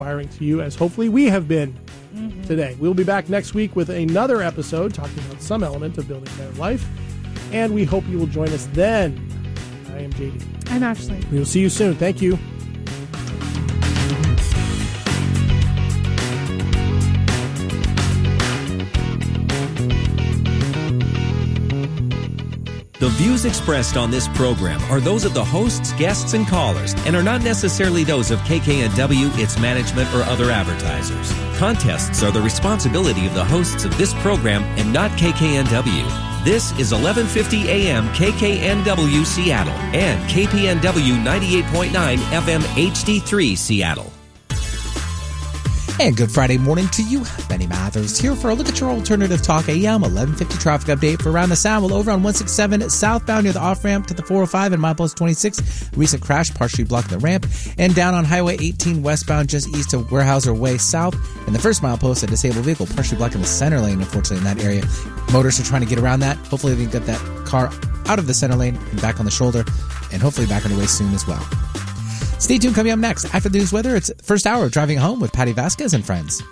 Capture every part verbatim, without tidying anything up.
inspiring to you as hopefully we have been mm-hmm. today. We'll be back next week with another episode talking about some element of building a better life, and we hope you will join us then. I am J D. I'm Ashley. We will see you soon. Thank you. The views expressed on this program are those of the hosts, guests, and callers, and are not necessarily those of K K N W, its management, or other advertisers. Contests are the responsibility of the hosts of this program and not K K N W. This is eleven fifty A M K K N W Seattle and K P N W ninety-eight point nine F M H D three Seattle. And good Friday morning to you. Benny Mathers here for a look at your alternative talk A M eleven fifty traffic update for around the Sound. Well, over on one sixty-seven southbound near the off-ramp to the four oh five and milepost twenty-six. Recent crash partially blocking the ramp. And down on Highway eighteen westbound just east of Weyerhaeuser Way south. In the first milepost, a disabled vehicle partially blocking the center lane, unfortunately, in that area. Motorists are trying to get around that. Hopefully they can get that car out of the center lane and back on the shoulder, and hopefully back on the way soon as well. Stay tuned. Coming up next, after the news weather, it's first hour of Driving Home with Patty Vasquez and friends.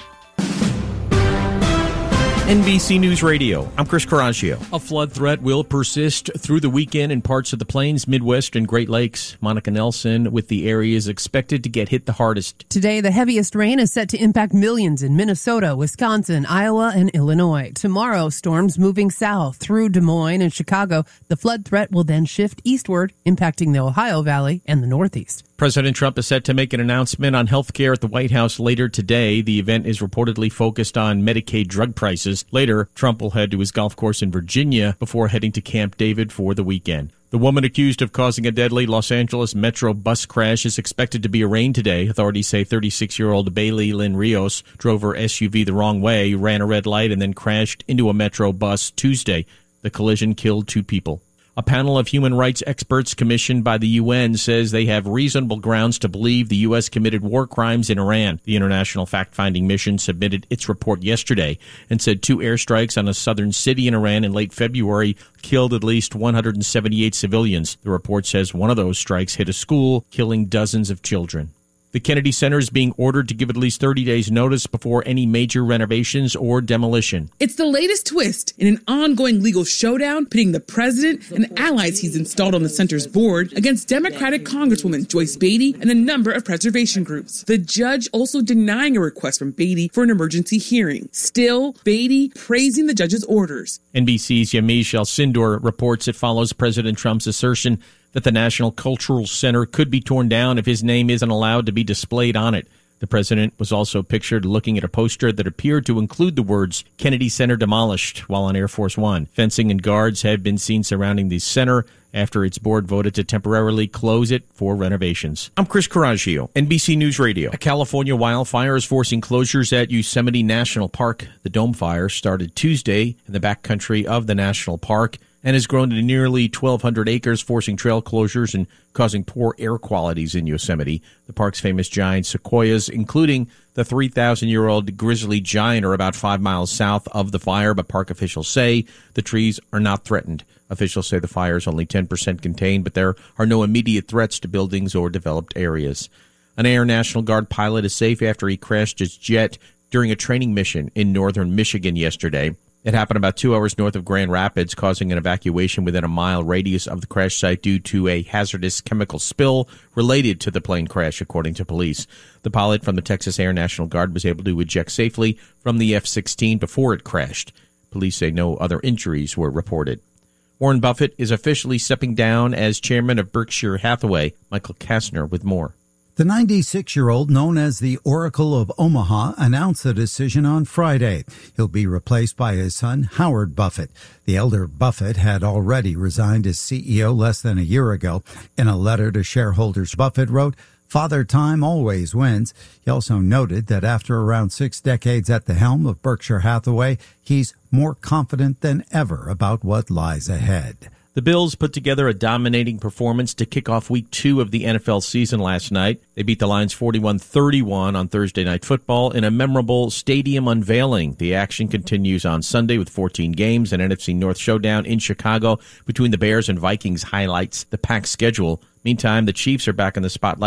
N B C News Radio, I'm Chris Caraccio. A flood threat will persist through the weekend in parts of the Plains, Midwest, and Great Lakes. Monica Nelson with the areas expected to get hit the hardest. Today, the heaviest rain is set to impact millions in Minnesota, Wisconsin, Iowa, and Illinois. Tomorrow, storms moving south through Des Moines and Chicago. The flood threat will then shift eastward, impacting the Ohio Valley and the Northeast. President Trump is set to make an announcement on health care at the White House later today. The event is reportedly focused on Medicaid drug prices. Later, Trump will head to his golf course in Virginia before heading to Camp David for the weekend. The woman accused of causing a deadly Los Angeles Metro bus crash is expected to be arraigned today. Authorities say thirty-six-year-old Bailey Lynn Rios drove her S U V the wrong way, ran a red light, and then crashed into a Metro bus Tuesday. The collision killed two people. A panel of human rights experts commissioned by the U N says they have reasonable grounds to believe the U S committed war crimes in Iran. The International Fact-Finding Mission submitted its report yesterday and said two airstrikes on a southern city in Iran in late February killed at least one hundred seventy-eight civilians. The report says one of those strikes hit a school, killing dozens of children. The Kennedy Center is being ordered to give at least thirty days notice before any major renovations or demolition. It's the latest twist in an ongoing legal showdown pitting the president and allies he's installed on the center's board against Democratic Congresswoman Joyce Beatty and a number of preservation groups. The judge also denying a request from Beatty for an emergency hearing. Still, Beatty praising the judge's orders. N B C's Yamiche El-Sindoor reports it follows President Trump's assertion that the National Cultural Center could be torn down if his name isn't allowed to be displayed on it. The president was also pictured looking at a poster that appeared to include the words Kennedy Center demolished while on Air Force One. Fencing and guards have been seen surrounding the center after its board voted to temporarily close it for renovations. I'm Chris Caraccio, N B C News Radio. A California wildfire is forcing closures at Yosemite National Park. The Dome Fire started Tuesday in the backcountry of the national park and has grown to nearly twelve hundred acres, forcing trail closures and causing poor air qualities in Yosemite. The park's famous giant sequoias, including the three thousand year old grizzly giant, are about five miles south of the fire, but park officials say the trees are not threatened. Officials say the fire is only ten percent contained, but there are no immediate threats to buildings or developed areas. An Air National Guard pilot is safe after he crashed his jet during a training mission in northern Michigan yesterday. It happened about two hours north of Grand Rapids, causing an evacuation within a mile radius of the crash site due to a hazardous chemical spill related to the plane crash, according to police. The pilot from the Texas Air National Guard was able to eject safely from the F sixteen before it crashed. Police say no other injuries were reported. Warren Buffett is officially stepping down as chairman of Berkshire Hathaway. Michael Kastner with more. The ninety-six-year-old, known as the Oracle of Omaha, announced the decision on Friday. He'll be replaced by his son, Howard Buffett. The elder Buffett had already resigned as C E O less than a year ago. In a letter to shareholders, Buffett wrote, "Father Time always wins." He also noted that after around six decades at the helm of Berkshire Hathaway, he's more confident than ever about what lies ahead. The Bills put together a dominating performance to kick off week two of the N F L season last night. They beat the Lions forty-one thirty-one on Thursday Night Football in a memorable stadium unveiling. The action continues on Sunday with fourteen games. An N F C North showdown in Chicago between the Bears and Vikings highlights the packed schedule. Meantime, the Chiefs are back in the spotlight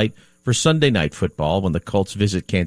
for Sunday Night Football when the Colts visit Kansas